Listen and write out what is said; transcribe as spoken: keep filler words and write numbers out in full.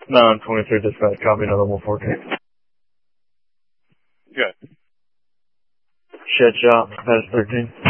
nine twenty-three dispatch, copy another one fourteen. Good. Shed shop, past thirteen.